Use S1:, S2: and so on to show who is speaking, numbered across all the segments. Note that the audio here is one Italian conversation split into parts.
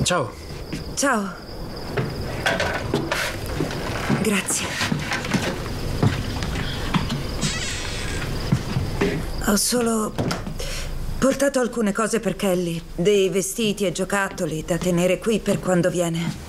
S1: Ciao.
S2: Ciao. Grazie. Ho solo portato alcune cose per Kelly, dei vestiti e giocattoli da tenere qui per quando viene.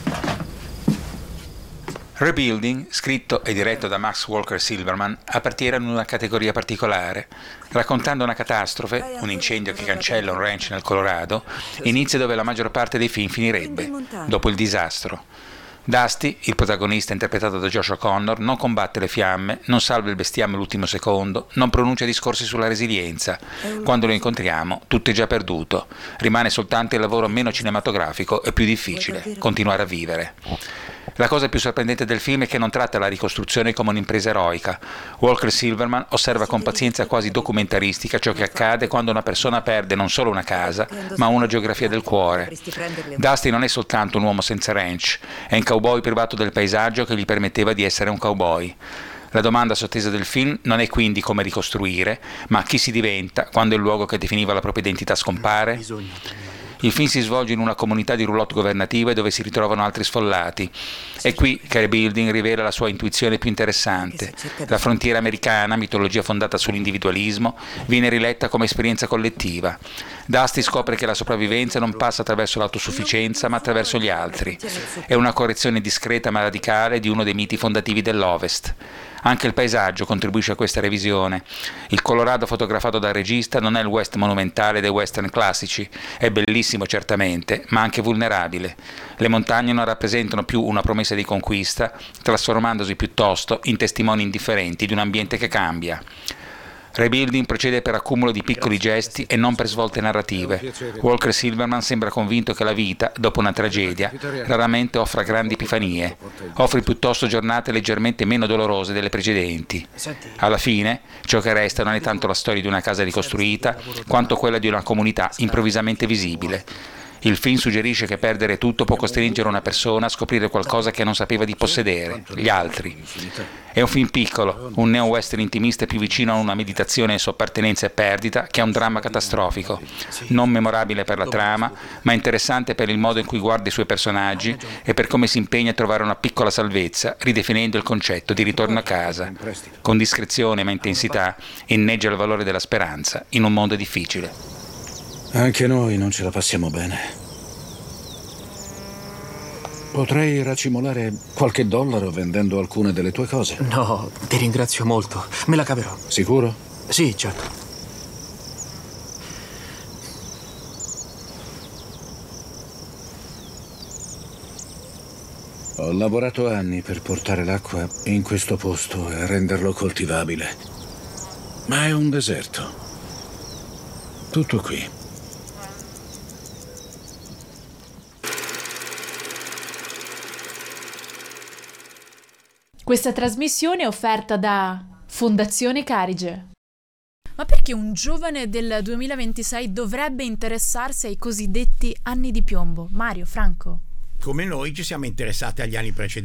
S3: Rebuilding, scritto e diretto da Max Walker Silverman, appartiene ad una categoria particolare. Raccontando una catastrofe, un incendio che cancella un ranch nel Colorado, inizia dove la maggior parte dei film finirebbe, dopo il disastro. Dusty, il protagonista interpretato da Josh O'Connor, non combatte le fiamme, non salva il bestiame all'ultimo secondo, non pronuncia discorsi sulla resilienza. Quando lo incontriamo, tutto è già perduto. Rimane soltanto il lavoro meno cinematografico e più difficile, continuare a vivere. La cosa più sorprendente del film è che non tratta la ricostruzione come un'impresa eroica. Walker Silverman osserva con pazienza quasi documentaristica ciò che accade quando una persona perde non solo una casa, ma una geografia del cuore. Dusty non è soltanto un uomo senza ranch, è un cowboy privato del paesaggio che gli permetteva di essere un cowboy. La domanda sottesa del film non è quindi come ricostruire, ma chi si diventa quando il luogo che definiva la propria identità scompare. Il film si svolge in una comunità di roulotte governative dove si ritrovano altri sfollati. È qui che Rebuilding rivela la sua intuizione più interessante. La frontiera americana, mitologia fondata sull'individualismo, viene riletta come esperienza collettiva. Dusty scopre che la sopravvivenza non passa attraverso l'autosufficienza, ma attraverso gli altri. È una correzione discreta ma radicale di uno dei miti fondativi dell'Ovest. Anche il paesaggio contribuisce a questa revisione. Il Colorado fotografato dal regista non è il West monumentale dei western classici, è bellissimo certamente, ma anche vulnerabile. Le montagne non rappresentano più una promessa di conquista, trasformandosi piuttosto in testimoni indifferenti di un ambiente che cambia. Rebuilding procede per accumulo di piccoli gesti e non per svolte narrative. Walker Silverman sembra convinto che la vita, dopo una tragedia, raramente offra grandi epifanie. Offre piuttosto giornate leggermente meno dolorose delle precedenti. Alla fine, ciò che resta non è tanto la storia di una casa ricostruita, quanto quella di una comunità improvvisamente visibile. Il film suggerisce che perdere tutto può costringere una persona a scoprire qualcosa che non sapeva di possedere, gli altri. È un film piccolo, un neo-western intimista più vicino a una meditazione su appartenenza e perdita che a un dramma catastrofico, non memorabile per la trama, ma interessante per il modo in cui guarda i suoi personaggi e per come si impegna a trovare una piccola salvezza, ridefinendo il concetto di ritorno a casa. Con discrezione ma intensità inneggia il valore della speranza in un mondo difficile.
S4: Anche noi non ce la passiamo bene. Potrei racimolare qualche dollaro vendendo alcune delle tue cose.
S1: No, ti ringrazio molto. Me la caverò.
S4: Sicuro?
S1: Sì, certo.
S4: Ho lavorato anni per portare l'acqua in questo posto e renderlo coltivabile. Ma è un deserto. Tutto qui.
S5: Questa trasmissione è offerta da Fondazione Carige.
S6: Ma perché un giovane del 2026 dovrebbe interessarsi ai cosiddetti anni di piombo? Mario, Franco?
S7: Come noi ci siamo interessati agli anni precedenti.